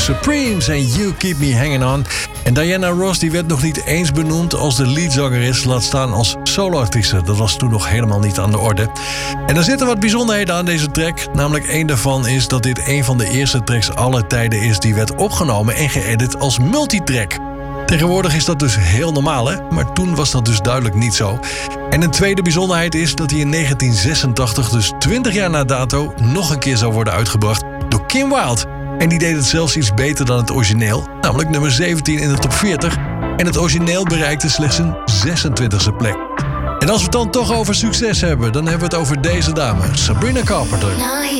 Supremes en You Keep Me Hanging On. En Diana Ross die werd nog niet eens benoemd als de leadzangeres, laat staan als soloartieste. Dat was toen nog helemaal niet aan de orde. En er zitten wat bijzonderheden aan deze track. Namelijk één daarvan is dat dit een van de eerste tracks aller tijden is die werd opgenomen en geëdit als multitrack. Tegenwoordig is dat dus heel normaal, hè? Maar toen was dat dus duidelijk niet zo. En een tweede bijzonderheid is dat hij in 1986, dus 20 jaar na dato, nog een keer zou worden uitgebracht door Kim Wilde. En die deed het zelfs iets beter dan het origineel, namelijk nummer 17 in de top 40. En het origineel bereikte slechts een 26e plek. En als we het dan toch over succes hebben, dan hebben we het over deze dame, Sabrina Carpenter.